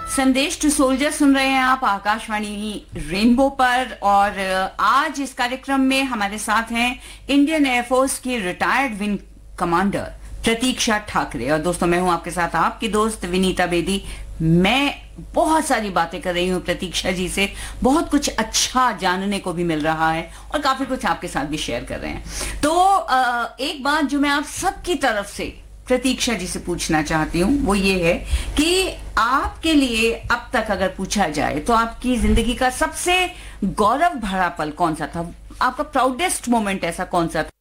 संदेश to soldier सुन रहे हैं आप आकाशवाणी रेनबो पर। और आज इस कार्यक्रम में हमारे साथ हैं इंडियन एयरफोर्स की रिटायर्ड विंग कमांडर प्रतीक्षा ठाकरे। और दोस्तों, मैं हूं आपके साथ आपकी दोस्त विनीता बेदी। मैं बहुत सारी बातें कर रही हूं प्रतीक्षा जी से, बहुत कुछ अच्छा जानने को भी मिल रहा है और काफी कुछ आपके साथ भी शेयर कर रहे हैं। तो एक बात जो मैं आप सबकी तरफ से प्रतीक्षा जी से पूछना चाहती हूँ वो ये है कि आपके लिए अब तक अगर पूछा जाए तो आपकी जिंदगी का सबसे गौरव भरा पल कौन सा था? आपका प्राउडेस्ट मोमेंट ऐसा कौन सा था